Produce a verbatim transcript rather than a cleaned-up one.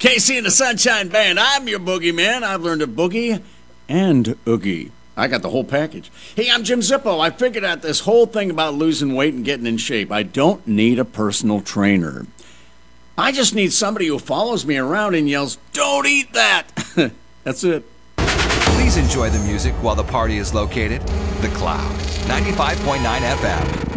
Casey and the Sunshine Band. I'm your boogeyman. I've learned to boogie and oogie. I got the whole package. Hey, I'm Jim Zippo. I figured out this whole thing about losing weight and getting in shape. I don't need a personal trainer. I just need somebody who follows me around and yells, "Don't eat that!" That's it. Please enjoy the music while the party is located. The Cloud, ninety-five point nine F M.